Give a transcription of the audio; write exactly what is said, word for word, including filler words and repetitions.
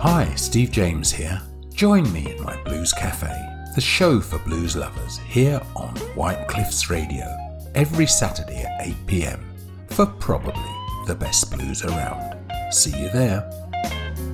Hi, Steve James here. Join me in my Blues Cafe, the show for blues lovers, here on White Cliffs Radio, every Saturday at eight p m for probably the best blues around. See you there.